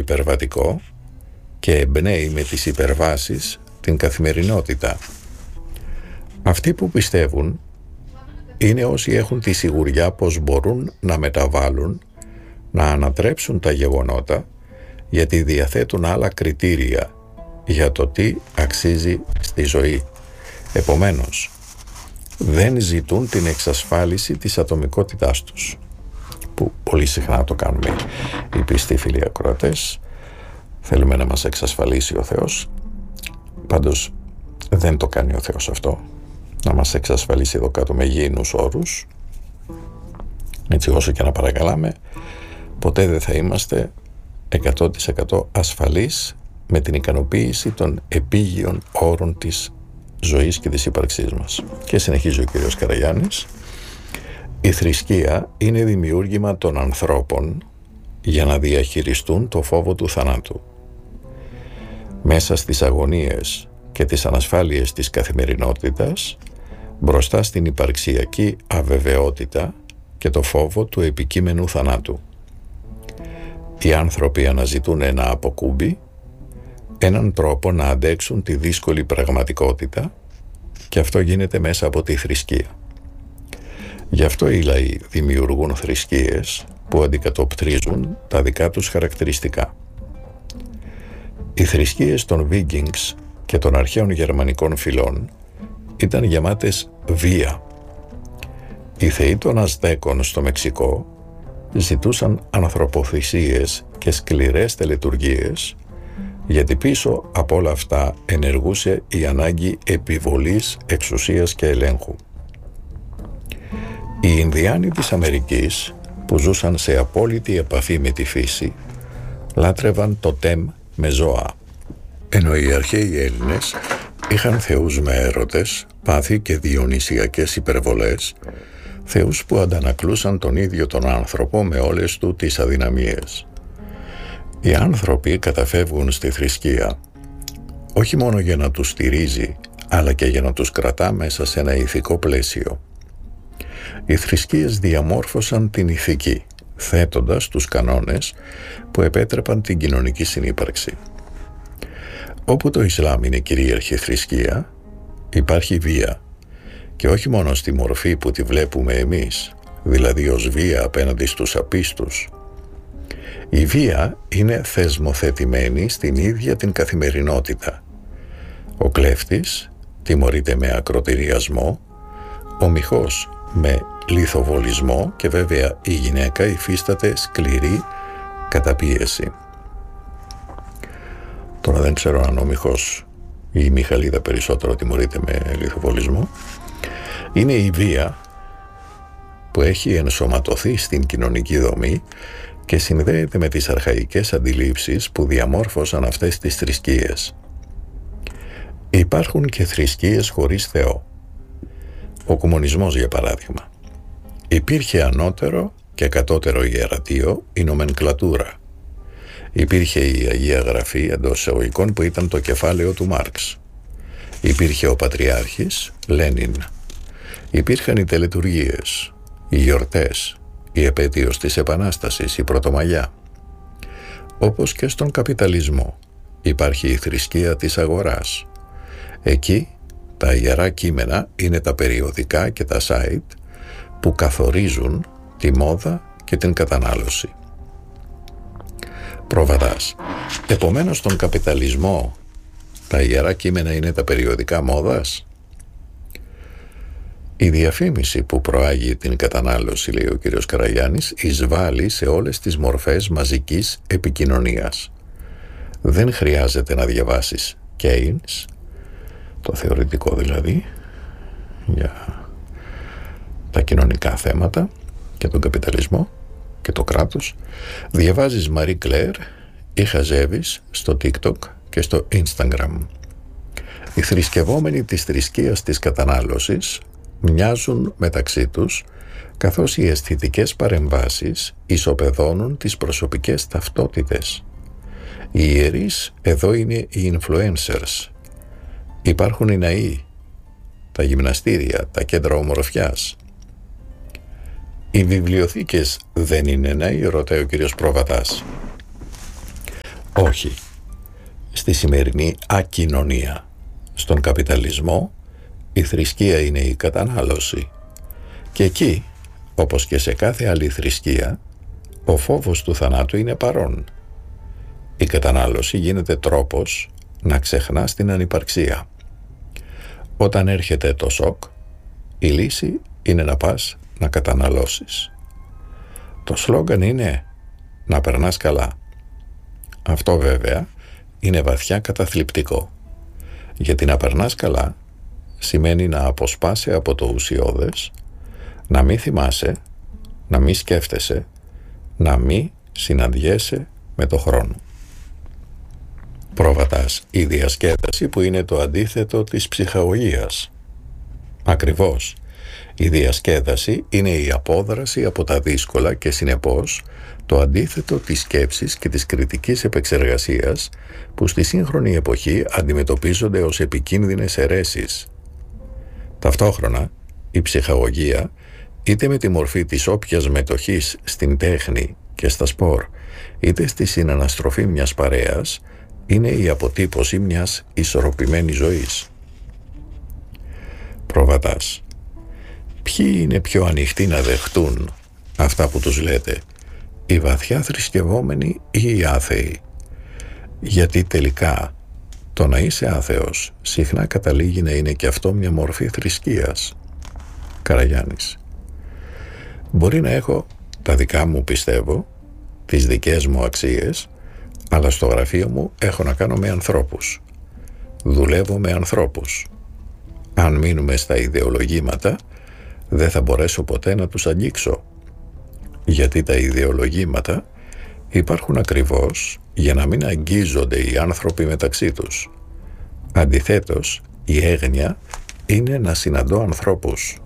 υπερβατικό και εμπνέει με τις υπερβάσεις την καθημερινότητα. Αυτοί που πιστεύουν είναι όσοι έχουν τη σιγουριά πως μπορούν να μεταβάλουν, να ανατρέψουν τα γεγονότα, γιατί διαθέτουν άλλα κριτήρια για το τι αξίζει στη ζωή. Επομένως, δεν ζητούν την εξασφάλιση της ατομικότητάς τους, που πολύ συχνά το κάνουμε οι πιστοί φίλοι ακροατές. Θέλουμε να μας εξασφαλίσει ο Θεός. Πάντως δεν το κάνει ο Θεός αυτό, να μας εξασφαλίσει εδώ κάτω με γήινους όρους. Έτσι, όσο και να παρακαλάμε, ποτέ δεν θα είμαστε 100% ασφαλείς με την ικανοποίηση των επίγειων όρων της ζωής και της ύπαρξής μας. Και συνεχίζει ο κύριος Καραγιάννης: η θρησκεία είναι δημιούργημα των ανθρώπων για να διαχειριστούν το φόβο του θανάτου. Μέσα στις αγωνίες και τις ανασφάλειες της καθημερινότητας, μπροστά στην υπαρξιακή αβεβαιότητα και το φόβο του επικείμενου θανάτου, οι άνθρωποι αναζητούν ένα αποκούμπι, έναν τρόπο να αντέξουν τη δύσκολη πραγματικότητα, και αυτό γίνεται μέσα από τη θρησκεία. Γι' αυτό οι λαοί δημιουργούν θρησκείες που αντικατοπτρίζουν τα δικά τους χαρακτηριστικά. Οι θρησκείες των Vikings και των αρχαίων γερμανικών φυλών ήταν γεμάτες βία. Οι θεοί των Αζτέκων στο Μεξικό ζητούσαν ανθρωποθυσίες και σκληρές τελετουργίες, γιατί πίσω από όλα αυτά ενεργούσε η ανάγκη επιβολής εξουσίας και ελέγχου. Οι Ινδιάνοι της Αμερικής, που ζούσαν σε απόλυτη επαφή με τη φύση, λάτρευαν το τέμ με ζώα, ενώ οι αρχαίοι Έλληνες είχαν θεούς με έρωτες, πάθη και διονυσιακές υπερβολές, θεούς που αντανακλούσαν τον ίδιο τον άνθρωπο με όλες του τις αδυναμίες. Οι άνθρωποι καταφεύγουν στη θρησκεία όχι μόνο για να τους στηρίζει, αλλά και για να τους κρατά μέσα σε ένα ηθικό πλαίσιο. Οι θρησκείες διαμόρφωσαν την ηθική, θέτοντας τους κανόνες που επέτρεπαν την κοινωνική συνύπαρξη. Όπου το Ισλάμ είναι κυρίαρχη θρησκεία, υπάρχει βία, και όχι μόνο στη μορφή που τη βλέπουμε εμείς, δηλαδή ως βία απέναντι στους απίστους. Η βία είναι θεσμοθετημένη στην ίδια την καθημερινότητα. Ο κλέφτης τιμωρείται με ακροτηριασμό, ο μοιχός με λιθοβολισμό και βέβαια η γυναίκα υφίσταται σκληρή καταπίεση. Τώρα δεν ξέρω αν ο μοιχός ή η Μιχαλίδα περισσότερο τιμωρείται με λιθοβολισμό. Είναι η βία που έχει ενσωματωθεί στην κοινωνική δομή και συνδέεται με τις αρχαϊκές αντιλήψεις που διαμόρφωσαν αυτές τις θρησκείες. Υπάρχουν και θρησκείες χωρίς Θεό. Ο κομμουνισμός, για παράδειγμα. Υπήρχε ανώτερο και κατώτερο ιερατείο, η νομενκλατούρα. Υπήρχε η Αγία Γραφή εντός εισαγωγικών που ήταν το κεφάλαιο του Μάρξ. Υπήρχε ο Πατριάρχης, Λένιν. Υπήρχαν οι τελετουργίες, οι γιορτές, η επέτειος της Επανάστασης, η Πρωτομαγιά. Όπως και στον καπιταλισμό υπάρχει η θρησκεία της αγοράς. Εκεί τα ιερά κείμενα είναι τα περιοδικά και τα site που καθορίζουν τη μόδα και την κατανάλωση. Προβατάς. Επομένως, στον καπιταλισμό τα ιερά κείμενα είναι τα περιοδικά μόδας. Η διαφήμιση που προάγει την κατανάλωση, λέει ο κύριος Καραγιάννης, εισβάλλει σε όλες τις μορφές μαζικής επικοινωνίας. Δεν χρειάζεται να διαβάσεις Keynes, το θεωρητικό δηλαδή, για τα κοινωνικά θέματα και τον καπιταλισμό και το κράτος. Διαβάζεις Marie Claire ή χαζεύεις στο TikTok και στο Instagram. Οι θρησκευόμενοι της θρησκείας της κατανάλωσης μοιάζουν μεταξύ τους, καθώς οι αισθητικές παρεμβάσεις ισοπεδώνουν τις προσωπικές ταυτότητες. Οι ιερείς εδώ είναι οι influencers. Υπάρχουν οι ναοί, τα γυμναστήρια, τα κέντρα ομορφιάς. Οι βιβλιοθήκες δεν είναι ναοί, ρωτάει ο κύριος Προβατάς. Όχι. Στη σημερινή ακοινωνία, στον καπιταλισμό, η θρησκεία είναι η κατανάλωση. Και εκεί, όπως και σε κάθε άλλη θρησκεία, ο φόβος του θανάτου είναι παρόν. Η κατανάλωση γίνεται τρόπος να ξεχνάς την ανυπαρξία. Όταν έρχεται το σοκ, η λύση είναι να πας να καταναλώσεις. Το σλόγγαν είναι να περνάς καλά. Αυτό βέβαια είναι βαθιά καταθλιπτικό, γιατί να περνάς καλά σημαίνει να αποσπάσει από το ουσιώδες, να μην θυμάσαι, να μην σκέφτεσαι, να μην συναντιέσαι με το χρόνο. Πρόβατας η διασκέδαση που είναι το αντίθετο της ψυχαγωγίας. Ακριβώς, η διασκέδαση είναι η απόδραση από τα δύσκολα και συνεπώς το αντίθετο της σκέψης και της κριτικής επεξεργασίας που στη σύγχρονη εποχή αντιμετωπίζονται ως επικίνδυνες αιρέσεις. Ταυτόχρονα, η ψυχαγωγία, είτε με τη μορφή της όποιας μετοχής στην τέχνη και στα σπορ, είτε στη συναναστροφή μιας παρέας, είναι η αποτύπωση μιας ισορροπημένης ζωής. Προβατάς. Ποιοι είναι πιο ανοιχτοί να δεχτούν αυτά που τους λέτε, οι βαθιά θρησκευόμενοι ή οι άθεοι? Γιατί τελικά το να είσαι άθεος συχνά καταλήγει να είναι και αυτό μια μορφή θρησκείας. Καραγιάννης. Μπορεί να έχω τα δικά μου, πιστεύω, τις δικές μου αξίες, αλλά στο γραφείο μου έχω να κάνω με ανθρώπους. Δουλεύω με ανθρώπους. Αν μείνουμε στα ιδεολογήματα, δεν θα μπορέσω ποτέ να τους αγγίξω. Γιατί τα ιδεολογήματα υπάρχουν ακριβώς για να μην αγγίζονται οι άνθρωποι μεταξύ τους. Αντιθέτως, η έγνοια είναι να συναντώ ανθρώπους.